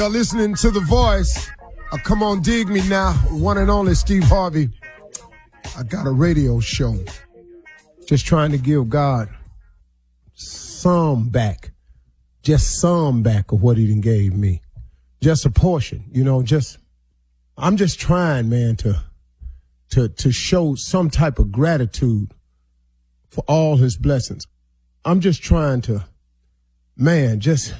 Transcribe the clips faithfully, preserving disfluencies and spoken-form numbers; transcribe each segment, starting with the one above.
You're listening to The Voice. Uh, come on, dig me now. One and only Steve Harvey. I got a radio show. Just trying to give God some back. Just some back of what he done gave me. Just a portion, you know, just, I'm just trying, man, to, to, to show some type of gratitude for all his blessings. I'm just trying to, man, just,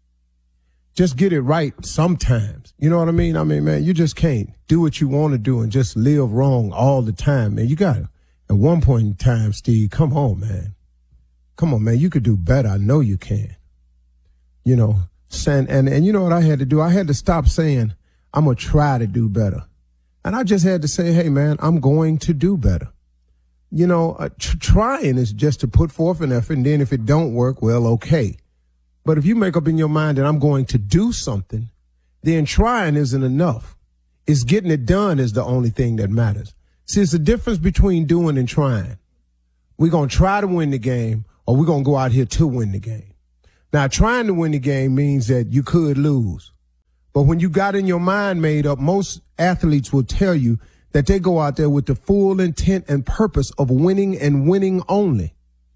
just get it right sometimes. You know what I mean? I mean, man, you just can't do what you want to do and just live wrong all the time, man. You got to, at one point in time, Steve, come on, man. Come on, man. You could do better. I know you can. You know, and, and, and you know what I had to do? I had to stop saying, I'm going to try to do better. And I just had to say, hey, man, I'm going to do better. You know, uh, tr- trying is just to put forth an effort, and then if it don't work, well, okay. But if you make up in your mind that I'm going to do something, then trying isn't enough. It's getting it done is the only thing that matters. See, it's the difference between doing and trying. We're going to try to win the game, or we're going to go out here to win the game. Now, trying to win the game means that you could lose. But when you got in your mind made up, most athletes will tell you that they go out there with the full intent and purpose of winning and winning only.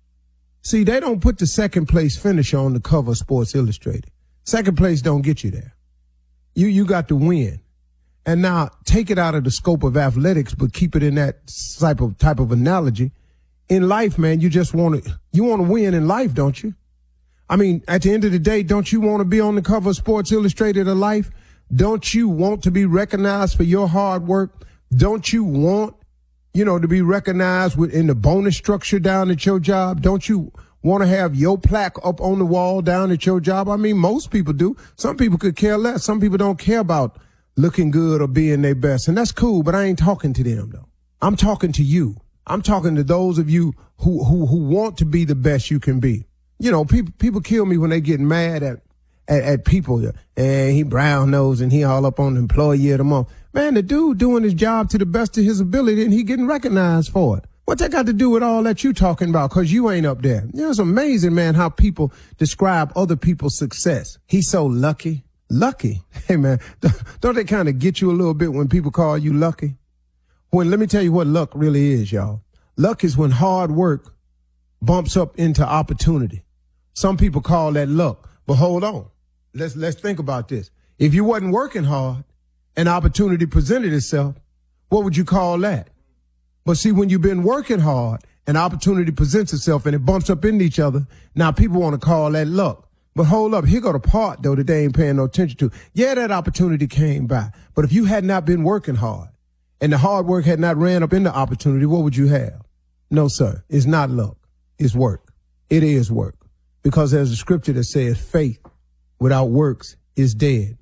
See, they don't put the second place finisher on the cover of Sports Illustrated. Second place don't get you there. You, you got to win. And now take it out of the scope of athletics, but keep it in that type of, type of analogy. In life, man, you just want to, you want to win in life, don't you? I mean, at the end of the day, don't you want to be on the cover of Sports Illustrated of life? Don't you want to be recognized for your hard work? Don't you want, you know, to be recognized within the bonus structure down at your job? Don't you want to have your plaque up on the wall down at your job? I mean, most people do. Some people could care less. Some people don't care about looking good or being their best. And that's cool, but I ain't talking to them, though. I'm talking to you. I'm talking to those of you who, who, who want to be the best you can be. You know, people, people kill me when they get mad at, at, at people. And he brown nose and he all up on the employee of the month. Man, the dude doing his job to the best of his ability and he getting recognized for it. What that got to do with all that you talking about? Cause you ain't up there. You know, it's amazing, man, how people describe other people's success. He's so lucky. Lucky. Hey, man, don't they kind of get you a little bit when people call you lucky? When, let me tell you what luck really is, y'all. Luck is when hard work bumps up into opportunity. Some people call that luck, but hold on. Let's, let's think about this. If you wasn't working hard, an opportunity presented itself, what would you call that? But see, when you've been working hard, an opportunity presents itself and it bumps up into each other. Now people want to call that luck. But hold up, here go the part though that they ain't paying no attention to. Yeah, that opportunity came by. But if you had not been working hard and the hard work had not ran up into opportunity, what would you have? No, sir. It's not luck. It's work. It is work. Because there's a scripture that says faith without works is dead.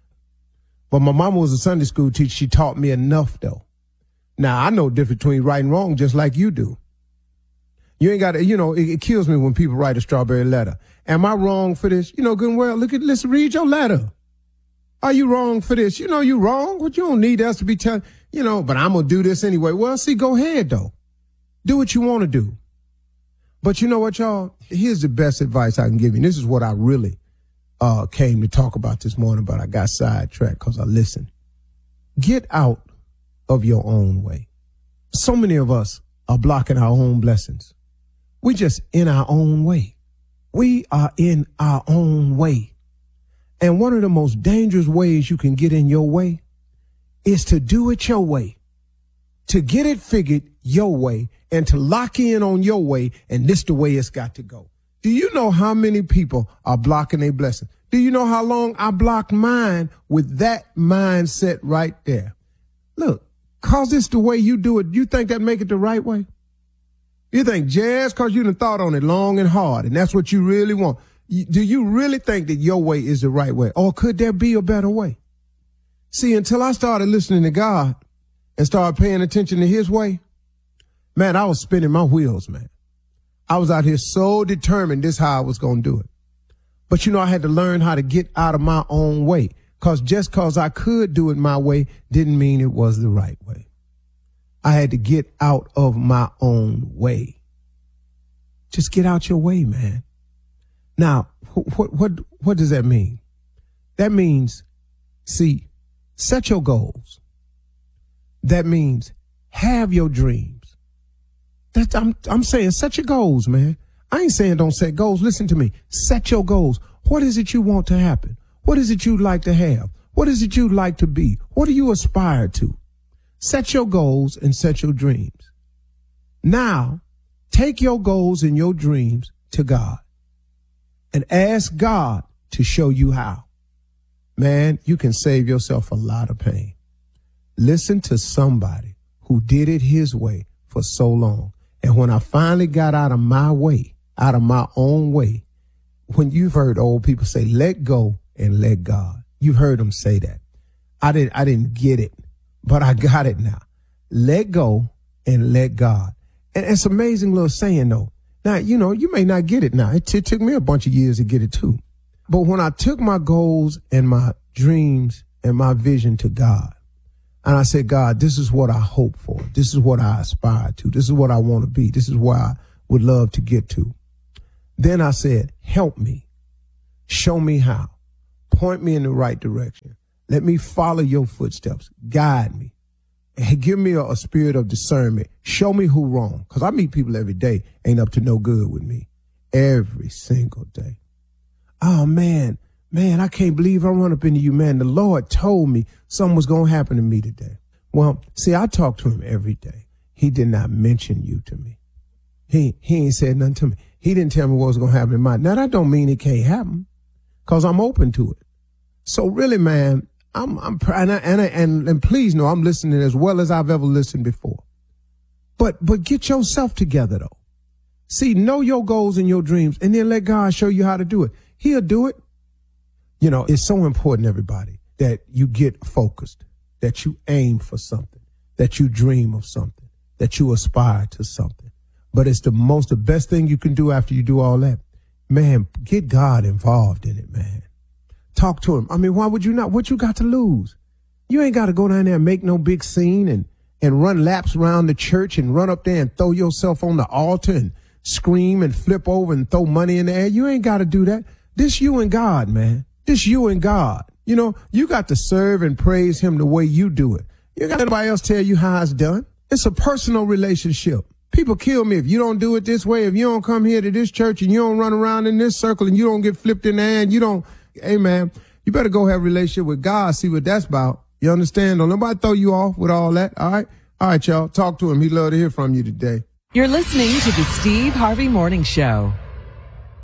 But my mama was a Sunday school teacher. She taught me enough, though. Now, I know the difference between right and wrong just like you do. You ain't got to, you know, it, it kills me when people write a strawberry letter. Am I wrong for this? You know, good and well, look at, let's read your letter. Are you wrong for this? You know you wrong. But you don't need us to be telling, you know, but I'm going to do this anyway. Well, see, go ahead, though. Do what you want to do. But you know what, y'all? Here's the best advice I can give you. And this is what I really uh came to talk about this morning, but I got sidetracked because I listened. Get out of your own way. So many of us are blocking our own blessings. We just in our own way. We are in our own way. And one of the most dangerous ways you can get in your way is to do it your way. To get it figured your way and to lock in on your way, and this the way it's got to go. Do you know how many people are blocking their blessing? Do you know how long I blocked mine with that mindset right there? Look, cause it's the way you do it, you think that make it the right way? You think just cause you done thought on it long and hard, and that's what you really want. Do you really think that your way is the right way? Or could there be a better way? See, until I started listening to God and started paying attention to his way, man, I was spinning my wheels, man. I was out here so determined this is how I was going to do it. But, you know, I had to learn how to get out of my own way, because just because I could do it my way didn't mean it was the right way. I had to get out of my own way. Just get out your way, man. Now, what, what, what does that mean? That means See, set your goals. That means have your dreams. That's, I'm, I'm saying set your goals, man. I ain't saying don't set goals. Listen to me. Set your goals. What is it you want to happen? What is it you'd like to have? What is it you'd like to be? What do you aspire to? Set your goals and set your dreams. Now, take your goals and your dreams to God and ask God to show you how. Man, you can save yourself a lot of pain. Listen to somebody who did it his way for so long. And when I finally got out of my way, out of my own way, when you've heard old people say, let go and let God, you've heard them say that. I didn't, I didn't get it, but I got it now. Let go and let God. And it's an amazing little saying though. Now, you know, you may not get it now. It, t- it took me a bunch of years to get it too. But when I took my goals and my dreams and my vision to God, and I said, God, this is what I hope for. This is what I aspire to. This is what I want to be. This is where I would love to get to. Then I said, help me. Show me how. Point me in the right direction. Let me follow your footsteps. Guide me. And give me a, a spirit of discernment. Show me who wrong. Because I meet people every day ain't up to no good with me. Every single day. Oh, man. Man, I can't believe I run up into you, man. The Lord told me something was going to happen to me today. Well, see, I talk to him every day. He did not mention you to me. He he ain't said nothing to me. He didn't tell me what was going to happen in mine. Now, that don't mean it can't happen because I'm open to it. So really, man, I'm, I'm, and, I, and, I, and, and please know I'm listening as well as I've ever listened before. But, but get yourself together though. See, know your goals and your dreams and then let God show you how to do it. He'll do it. You know, it's so important, everybody, that you get focused, that you aim for something, that you dream of something, that you aspire to something. But it's the most, the best thing you can do after you do all that. Man, get God involved in it, man. Talk to him. I mean, why would you not? What you got to lose? You ain't got to go down there and make no big scene and, and run laps around the church and run up there and throw yourself on the altar and scream and flip over and throw money in the air. You ain't got to do that. This you and God, man. This you and God. You know, you got to serve and praise him the way you do it. You ain't got nobody else tell you how it's done. It's a personal relationship. People kill me if you don't do it this way, if you don't come here to this church and you don't run around in this circle and you don't get flipped in the air and you don't, hey man, you better go have a relationship with God, see what that's about. You understand? Don't nobody throw you off with all that. All right. All right, y'all. Talk to him. He'd love to hear from you today. You're listening to the Steve Harvey Morning Show.